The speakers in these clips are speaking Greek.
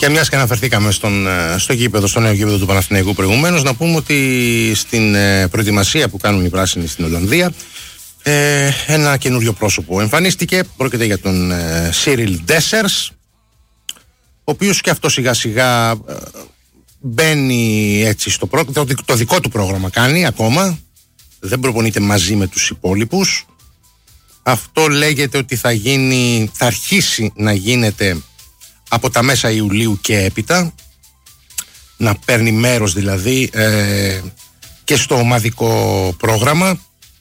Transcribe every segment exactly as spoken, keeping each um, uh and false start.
Και μιας και αναφερθήκαμε στον, στο γήπεδο, στο νέο γήπεδο του Παναθηναϊκού προηγουμένως, να πούμε ότι στην προετοιμασία που κάνουν οι πράσινοι στην Ολλανδία, ε, ένα καινούριο πρόσωπο εμφανίστηκε. Πρόκειται για τον ε, Cyril Dessers, ο οποίος και αυτό σιγά σιγά ε, μπαίνει έτσι στο προ... το, το δικό του πρόγραμμα κάνει ακόμα. Δεν προπονείται μαζί με τους υπόλοιπους. Αυτό λέγεται ότι θα γίνει, θα αρχίσει να γίνεται από τα μέσα Ιουλίου και έπειτα, να παίρνει μέρος δηλαδή ε, και στο ομαδικό πρόγραμμα.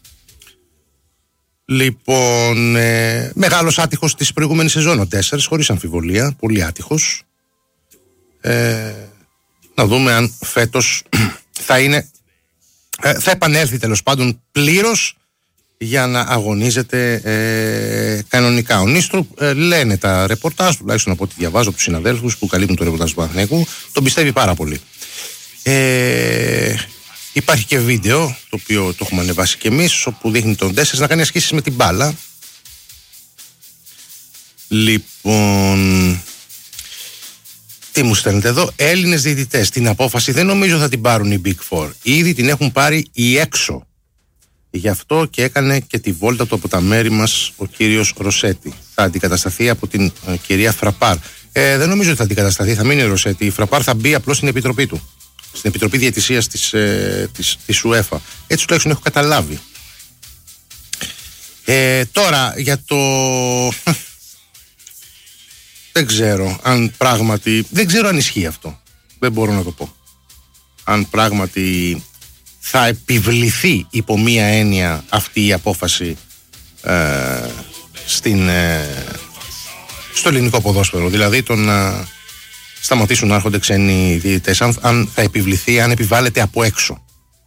Λοιπόν, ε, μεγάλος άτυχος της προηγούμενης σεζόν ο Dessers, χωρίς αμφιβολία, πολύ άτυχος. Ε, να δούμε αν φέτος θα είναι, ε, θα επανέλθει τέλος πάντων πλήρως για να αγωνίζεται ε, κανονικά. Ο Νίστρου, ε, λένε τα ρεπορτάζ, τουλάχιστον από ό,τι διαβάζω από τους συναδέλφους που καλύπτουν το ρεπορτάζ του Παναθηναϊκού, τον πιστεύει πάρα πολύ. Ε, υπάρχει και βίντεο, το οποίο το έχουμε ανεβάσει και εμείς, όπου δείχνει τον Dessers να κάνει ασκήσεις με την μπάλα. Λοιπόν, τι μου στέλνετε εδώ? Έλληνες διαιτητές. Την απόφαση δεν νομίζω θα την πάρουν οι Big Four. Ήδη την έχουν πάρει οι έξω. Γι' αυτό και έκανε και τη βόλτα του από τα μέρη μας ο κύριος Ροσέτη. Θα αντικατασταθεί από την ε, κυρία Φραπάρ. Ε, δεν νομίζω ότι θα αντικατασταθεί, θα μείνει ο Ροσέτη. Η Φραπάρ θα μπει απλώς στην επιτροπή του. Στην επιτροπή διαιτησίας της, ε, της, της UEFA. Έτσι τουλάχιστον έχω καταλάβει. Ε, τώρα για το... δεν ξέρω αν πράγματι... Δεν ξέρω αν ισχύει αυτό. Δεν μπορώ να το πω. Αν πράγματι... θα επιβληθεί υπό μία έννοια αυτή η απόφαση ε, στην, ε, στο ελληνικό ποδόσφαιρο. Δηλαδή το να σταματήσουν να έρχονται ξένοι διαιτητές, αν, αν θα επιβληθεί, αν επιβάλλεται από έξω.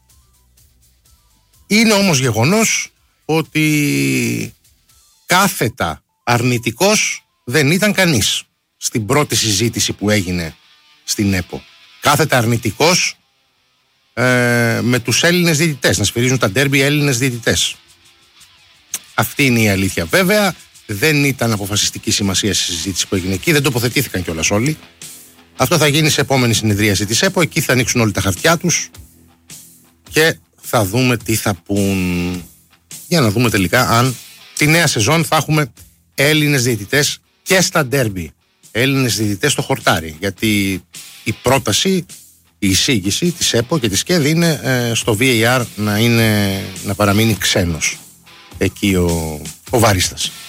Είναι όμως γεγονός ότι κάθετα αρνητικός δεν ήταν κανείς στην πρώτη συζήτηση που έγινε στην ΕΠΟ. Κάθετα αρνητικός Ε, με τους Έλληνες διαιτητές, να σφυρίζουν τα ντέρμπι Έλληνες διαιτητές. Αυτή είναι η αλήθεια. Βέβαια δεν ήταν αποφασιστική σημασία στη συζήτηση που έγινε εκεί, δεν τοποθετήθηκαν κιόλας όλοι. Αυτό θα γίνει σε επόμενη συνεδρίαση της ΕΠΟ. Εκεί θα ανοίξουν όλοι τα χαρτιά τους και θα δούμε τι θα πούν, για να δούμε τελικά αν τη νέα σεζόν θα έχουμε Έλληνες διαιτητές και στα ντέρμπι, Έλληνες διαιτητές στο χορτάρι. Γιατί η πρόταση, η εισήγηση της ΕΠΟ και της ΚΕΔ είναι ε, στο βι έι αρ να, είναι, να παραμείνει ξένος εκεί ο, ο βαρίστας.